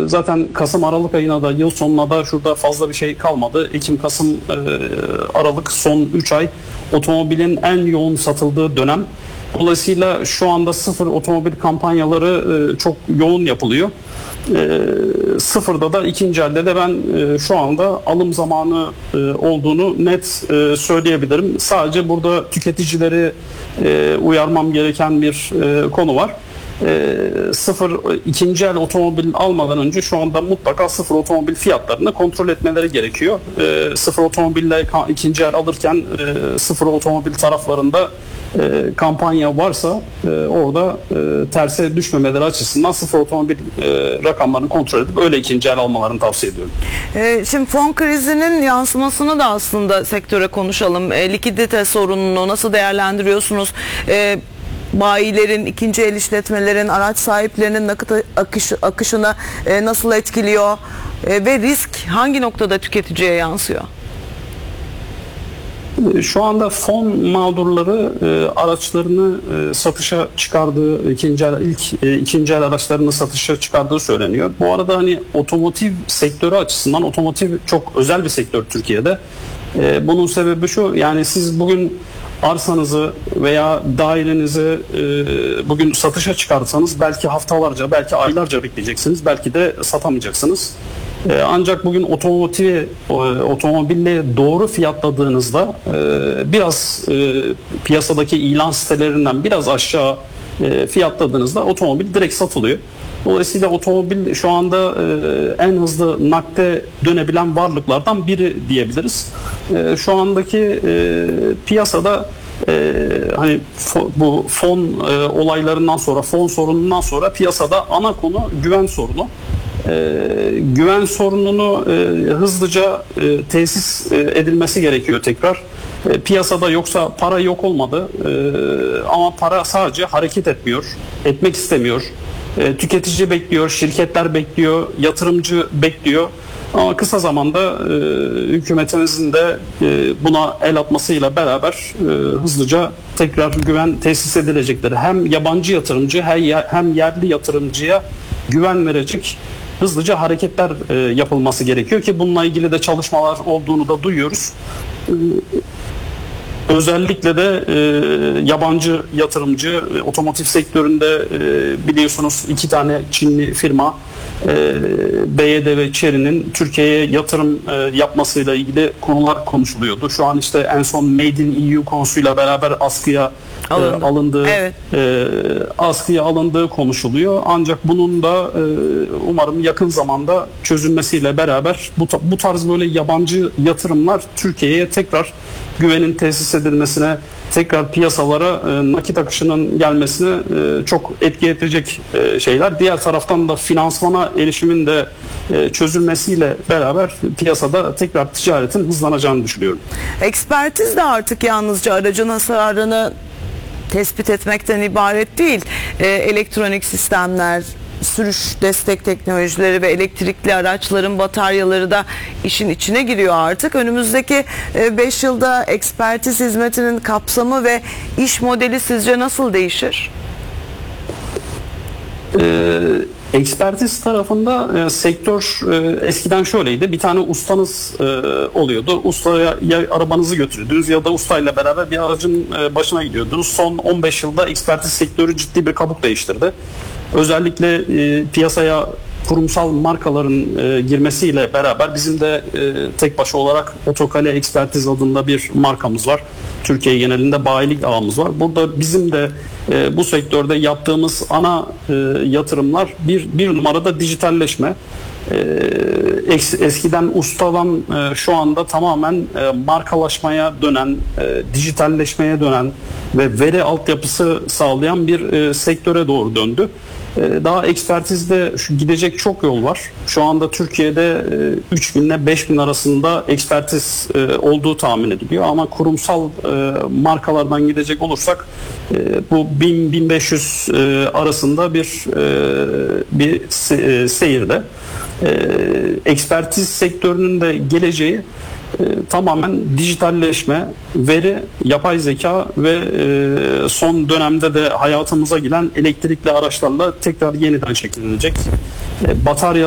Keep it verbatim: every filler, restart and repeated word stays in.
zaten Kasım Aralık ayına da yıl sonuna da şurada fazla bir şey kalmadı. Ekim, Kasım, e, Aralık son üç ay otomobilin en yoğun satıldığı dönem. Dolayısıyla şu anda sıfır otomobil kampanyaları e, çok yoğun yapılıyor. E, sıfırda da ikinci elde de ben e, şu anda alım zamanı e, olduğunu net e, söyleyebilirim. Sadece burada tüketicileri e, uyarmam gereken bir e, konu var. E, sıfır ikinci el otomobil almadan önce şu anda mutlaka sıfır otomobil fiyatlarını kontrol etmeleri gerekiyor. E, sıfır otomobille ikinci el alırken e, sıfır otomobil taraflarında e, kampanya varsa e, orada e, terse düşmemeleri açısından sıfır otomobil e, rakamlarını kontrol edip öyle ikinci el almalarını tavsiye ediyorum. E, şimdi fon krizinin yansımasını da aslında sektöre konuşalım. E, likidite sorununu nasıl değerlendiriyorsunuz? E, bayilerin, ikinci el işletmelerin, araç sahiplerinin nakit akış, akışına e, nasıl etkiliyor e, ve risk hangi noktada tüketiciye yansıyor? Şu anda fon mağdurları e, araçlarını e, satışa çıkardığı, ikinci el, ilk e, ikinci el araçlarını satışa çıkardığı söyleniyor. Bu arada hani otomotiv sektörü açısından otomotiv çok özel bir sektör Türkiye'de. E, bunun sebebi şu, yani siz bugün arsanızı veya dairenizi e, bugün satışa çıkarsanız belki haftalarca, belki aylarca bekleyeceksiniz, belki de satamayacaksınız. E, ancak bugün otomotiv e, otomobille doğru fiyatladığınızda e, biraz e, piyasadaki ilan sitelerinden biraz aşağı e, fiyatladığınızda otomobil direkt satılıyor. Dolayısıyla otomobil şu anda e, en hızlı nakde dönebilen varlıklardan biri diyebiliriz. E, şu andaki e, piyasada e, hani fo, bu fon e, olaylarından sonra, fon sorunundan sonra piyasada ana konu güven sorunu. E, güven sorununu e, hızlıca e, tesis e, edilmesi gerekiyor tekrar. E, piyasada yoksa para yok olmadı e, ama para sadece hareket etmiyor, etmek istemiyor. E, tüketici bekliyor, şirketler bekliyor, yatırımcı bekliyor. Ama kısa zamanda e, hükümetimizin de e, buna el atmasıyla beraber e, hızlıca tekrar güven tesis edilecekleri, hem yabancı yatırımcı hem yerli yatırımcıya güven verecek hızlıca hareketler e, yapılması gerekiyor ki bununla ilgili de çalışmalar olduğunu da duyuyoruz. E, Özellikle de e, yabancı yatırımcı e, otomotiv sektöründe e, biliyorsunuz iki tane Çinli firma e, B Y D ve Chery'nin Türkiye'ye yatırım e, yapmasıyla ilgili konular konuşuluyordu. Şu an işte en son Made in E U konusuyla beraber askıya Alındı. e, alındığı evet. e, askıya alındığı konuşuluyor. Ancak bunun da e, umarım yakın zamanda çözülmesiyle beraber bu, bu tarz böyle yabancı yatırımlar Türkiye'ye tekrar güvenin tesis edilmesine, tekrar piyasalara e, nakit akışının gelmesine e, çok etki edecek e, şeyler. Diğer taraftan da finansmana erişimin de e, çözülmesiyle beraber piyasada tekrar ticaretin hızlanacağını düşünüyorum. Ekspertiz de artık yalnızca aracın hasarını tespit etmekten ibaret değil. E, elektronik sistemler, sürüş destek teknolojileri ve elektrikli araçların bataryaları da işin içine giriyor artık. Önümüzdeki beş yılda ekspertiz hizmetinin kapsamı ve iş modeli sizce nasıl değişir? Ee, ekspertiz tarafında e, sektör e, eskiden şöyleydi. Bir tane ustanız e, oluyordu. Ustaya ya arabanızı götürüyordunuz ya da ustayla beraber bir aracın e, başına gidiyordunuz. Son on beş yılda ekspertiz sektörü ciddi bir kabuk değiştirdi. Özellikle e, piyasaya kurumsal markaların e, girmesiyle beraber bizim de e, tek başa olarak Otokale Ekspertiz adında bir markamız var. Türkiye genelinde bayilik ağımız var. Burada bizim de e, bu sektörde yaptığımız ana e, yatırımlar bir, bir numarada dijitalleşme. Ee, eskiden ustadan e, şu anda tamamen e, markalaşmaya dönen, e, dijitalleşmeye dönen ve veri altyapısı sağlayan bir e, sektöre doğru döndü. E, daha ekspertizde şu, gidecek çok yol var. Şu anda Türkiye'de e, üç bin ile beş bin arasında ekspertiz e, olduğu tahmin ediliyor ama kurumsal e, markalardan gidecek olursak e, bu bin bin beş yüz e, arasında bir e, bir se, e, seyirde. E, ekspertiz sektörünün de geleceği e, tamamen dijitalleşme, veri, yapay zeka ve e, son dönemde de hayatımıza giren elektrikli araçlarla tekrar yeniden şekillenecek. E, batarya